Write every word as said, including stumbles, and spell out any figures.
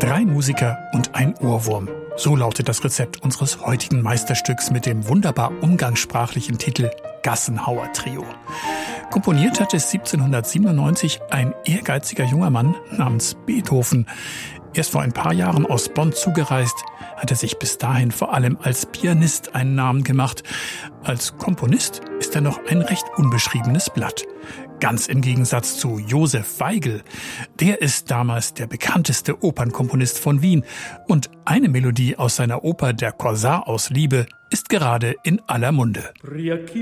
Drei Musiker und ein Ohrwurm. So lautet das Rezept unseres heutigen Meisterstücks mit dem wunderbar umgangssprachlichen Titel Gassenhauer Trio. Komponiert hat es siebzehnhundertsiebenundneunzig ein ehrgeiziger junger Mann namens Beethoven. Erst vor ein paar Jahren aus Bonn zugereist, hat er sich bis dahin vor allem als Pianist einen Namen gemacht. Als Komponist ist er noch ein recht unbeschriebenes Blatt. Ganz im Gegensatz zu Josef Weigl. Der ist damals der bekannteste Opernkomponist von Wien. Und eine Melodie aus seiner Oper Der Korsar aus Liebe ist gerade in aller Munde.